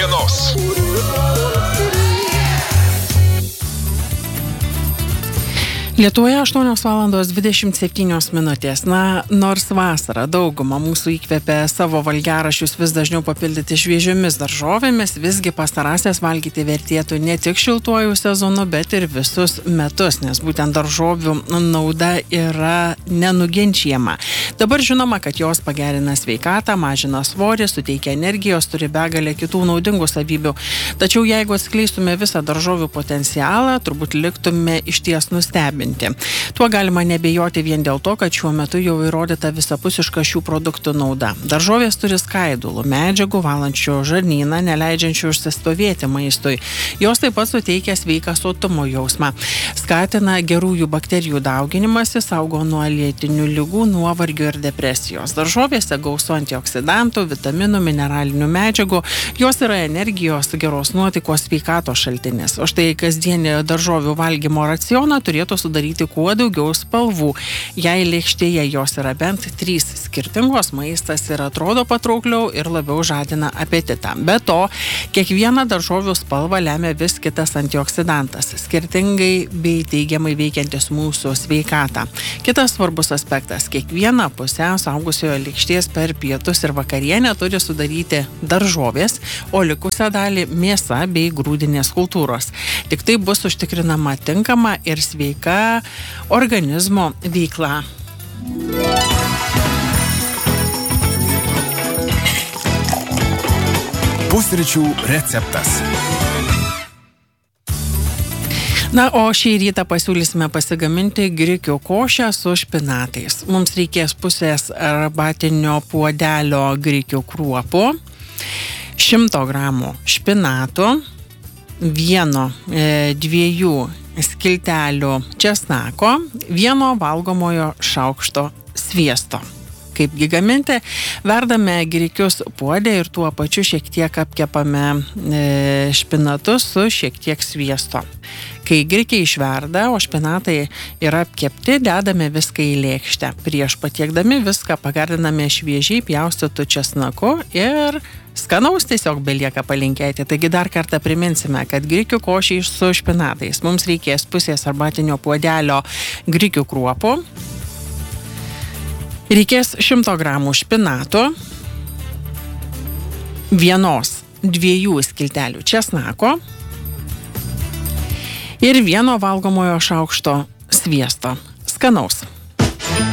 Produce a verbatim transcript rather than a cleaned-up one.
dienos. Lietuvoje aštuonios valandos dvidešimt septynios minutės. Na, nors vasara daugumą mūsų įkvėpė savo valgiaraščius vis dažniau papildyti šviežiomis daržovėmis, visgi pastarąsias valgyti vertėtų ne tik šiltuoju sezonu, bet ir visus metus, nes būtent daržovių nauda yra nenuginčiama. Dabar žinoma, kad jos pagerina sveikatą, mažina svorį, suteikia energijos, turi begalę kitų naudingų savybių. Tačiau jeigu atskleistume visą daržovių potencialą, turbūt liktume išties nustebinti. Tuo galima nebejoti vien dėl to, kad šiuo metu jau įrodyta visapusiška šių produktų nauda. Daržovės turi skaidulų, medžiagų, valančių žarnyną, neleidžiančių užsistovėti maistui. Jos taip pat suteikia sveiką sotumo jausmą, skatina gerųjų bakterijų dauginimąsi, saugo nuo lėtinių ligų, nuovargio ir depresijos. Daržovėse gausu antioksidantų, vitaminų, mineralinių medžiagų, jos yra energijos, geros nuotaikos, sveikatos šaltinis. O štai kasdienį daržovių valgymo racioną turėtų sudaryti kuo daugiau spalvų. Jei lėkštėje jos yra bent trys skirtingos, maistas ir atrodo patraukliau ir labiau žadina apetitą. Be to, kiekvieną daržovių spalvą lemia vis kitas antioksidantas, skirtingai bei teigiamai veikiantis mūsų sveikatą. Kitas svarbus aspektas, kiekvieną pusę suaugusiojo lėkštės per pietus ir vakarienę turi sudaryti daržovės, o likusią dalį mėsa bei grūdinės kultūros. Tik tai bus užtikrinama tinkama ir sveika organizmo veikla. Pusryčių receptas. Na, o šį rytą pasiūlysime pasigaminti grikių košę su špinatais. Mums reikės pusės arbatinio puodelio grikių kruopų, šimto gramų špinatų, vieno, e, dviejų skiltelių česnako, vieno valgomojo šaukšto sviesto. Kaipgi gaminti? Verdame grikius puode ir tuo pačiu šiek tiek apkepame e, špinatus su šiek tiek sviesto. Kai grikiai išverda, o špinatai yra apkepti, dedame viską į lėkštę. Prieš patiekdami viską pagardiname šviežiai pjaustytu česnaku ir skanaus tiesiog belieka palinkėti. Taigi dar kartą priminsime, kad grikių košei su špinatais mums reikės pusės arbatinio puodelio grikių kruopų, reikės šimto gramų špinatų, vienos, dviejų skiltelių česnako ir vieno valgomojo šaukšto sviesto. Skanaus.